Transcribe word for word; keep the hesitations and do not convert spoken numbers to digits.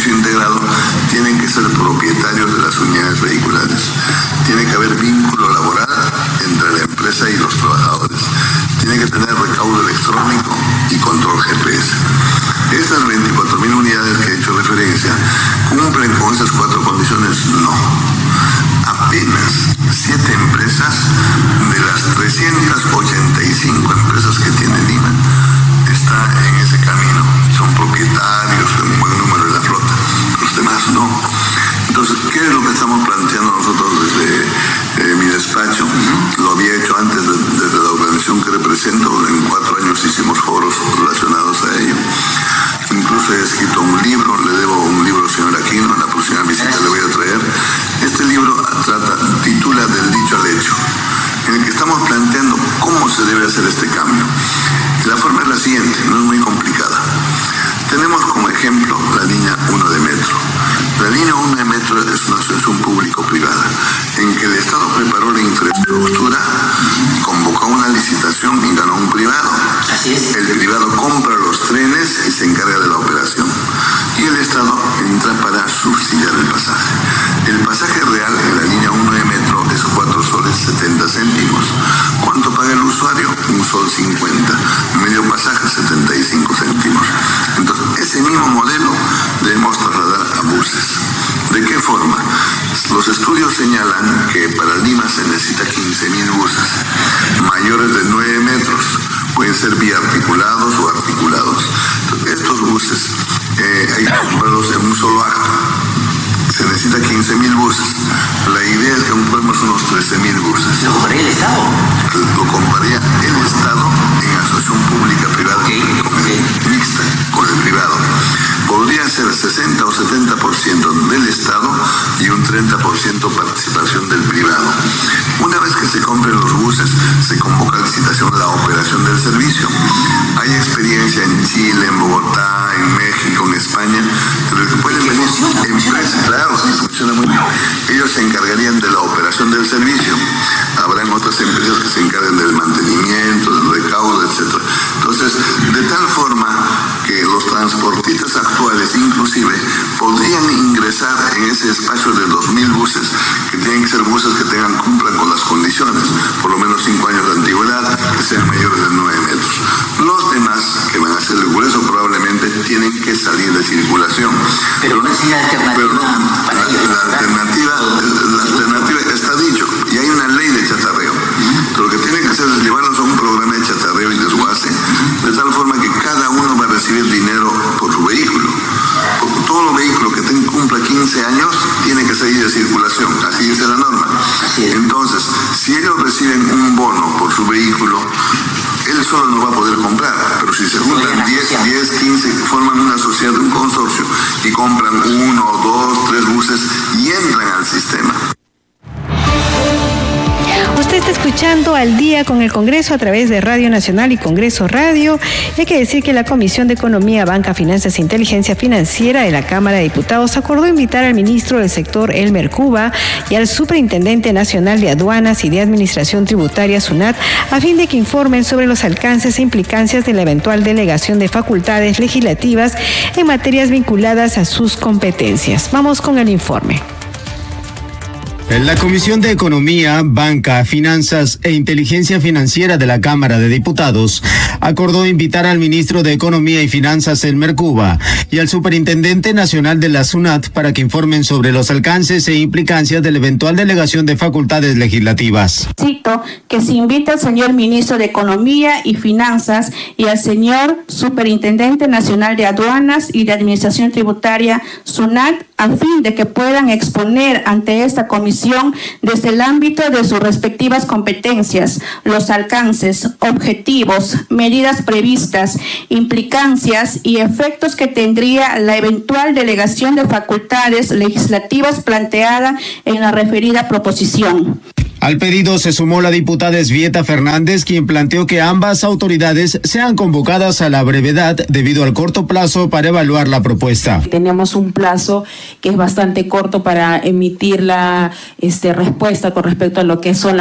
servicio integrado, tienen que ser propietarios de las unidades vehiculares. Tiene que haber vínculo laboral entre la empresa y los trabajadores. Tiene que tener recaudo electrónico y control G P S. Estas veinticuatro mil unidades que he hecho referencia, ¿cumplen con esas cuatro condiciones? No. Apenas siete empresas de las trescientas ochenta y cinco empresas que tiene Lima está en ese camino. Son propietarios de un buen número de la flota. Los demás no. Entonces, ¿qué es lo que estamos planteando nosotros desde eh, mi despacho? Lo había hecho antes de, desde la organización que represento. En cuatro años hicimos foros relacionados a ello. Incluso he escrito un libro, le debo un libro al señor Aquino, en la próxima visita le voy a traer. Este libro trata, titula Del dicho al hecho, en el que estamos planteando cómo se debe hacer este cambio. La forma es la siguiente, no es muy complicada. Tenemos como ejemplo la línea uno de metro. La línea uno de metro es una asociación público-privada en que el Estado preparó la infraestructura, convocó una licitación y ganó un privado. Así es. El privado compra los trenes y se encarga de la operación. Y el Estado entra para subsidiar el pasaje. El pasaje real en la línea uno de metro es cuatro soles setenta céntimos. ¿Cuánto paga el usuario? Un sol cincuenta. Medio pasaje setenta y cinco céntimos. Entonces, ese mismo modelo debemos trasladar a buses. ¿De qué forma? Los estudios señalan que para Lima se necesita quince mil buses mayores de nueve metros. Pueden ser biarticulados o articulados. Entonces, estos buses eh, hay que comprarlos en un solo acto. Se necesita quince mil buses. La idea es que compremos unos trece mil buses. ¿Lo compraría el Estado? Lo compraría el Estado en asociación pública-privada, okay, okay. mixta con el privado. Podría ser sesenta o setenta por ciento del Estado y un treinta por ciento participación del privado. Una vez que se compren los buses, se convoca a licitación la operación del servicio. Hay experiencia en Chile, en Bogotá, en México, en España, pero que pueden venir empresas, claro, que funciona muy bien. Ellos se encargarían de la operación del servicio. Habrán otras empresas que se encarguen del mantenimiento, del recaudo, etcétera. Entonces, de tal forma que los transportistas actuales inclusive podrían ingresar en ese espacio de dos mil buses, que tienen que ser buses que tengan cumplan con las condiciones, por lo menos cinco años de antigüedad, que sean mayores de nueve metros. Los demás, que van a ser de grueso probablemente, tienen que salir de circulación. Pero no es la alternativa. Pero no, la, la alternativa, la alternativa está dicho, y hay una ley de chatarreo. Pero lo que tienen que hacer es llevarlos a un programa de chatarreo y desguace, de tal forma que cada uno va a recibir dinero por su vehículo. Porque todo vehículo que ten, cumpla quince años tiene que salir de circulación, así dice la norma. Entonces, si ellos reciben un bono por su vehículo, él solo no va a poder comprar, pero si se juntan diez, quince, forman una sociedad, un consorcio, y compran uno, dos, tres buses y entran al sistema. Usted está escuchando Al Día con el Congreso a través de Radio Nacional y Congreso Radio. Y hay que decir que la Comisión de Economía, Banca, Finanzas e Inteligencia Financiera de la Cámara de Diputados acordó invitar al ministro del sector, Elmer Cuba, y al Superintendente Nacional de Aduanas y de Administración Tributaria, SUNAT, a fin de que informen sobre los alcances e implicancias de la eventual delegación de facultades legislativas en materias vinculadas a sus competencias. Vamos con el informe. La Comisión de Economía, Banca, Finanzas e Inteligencia Financiera de la Cámara de Diputados acordó invitar al ministro de Economía y Finanzas, Elmer Cuba, y al Superintendente Nacional de la SUNAT para que informen sobre los alcances e implicancias de la eventual delegación de facultades legislativas. Cito que se invita al señor ministro de Economía y Finanzas y al señor Superintendente Nacional de Aduanas y de Administración Tributaria, SUNAT, a fin de que puedan exponer ante esta comisión desde el ámbito de sus respectivas competencias, los alcances, objetivos, medidas previstas, implicancias y efectos que tendría la eventual delegación de facultades legislativas planteada en la referida proposición. Al pedido se sumó la diputada Esvieta Fernández, quien planteó que ambas autoridades sean convocadas a la brevedad debido al corto plazo para evaluar la propuesta. Tenemos un plazo que es bastante corto para emitir la este, respuesta con respecto a lo que son